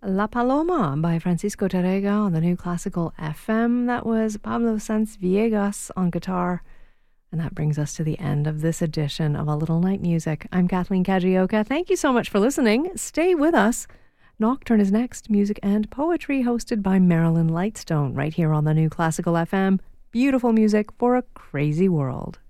La Paloma by Francisco Tárrega on the New Classical FM. That was Pablo Sanz Villegas on guitar. And that brings us to the end of this edition of A Little Night Music. I'm Kathleen Kajioka. Thank you so much for listening. Stay with us. Nocturne is next, music and poetry, hosted by Marilyn Lightstone, right here on the New Classical FM. Beautiful music for a crazy world.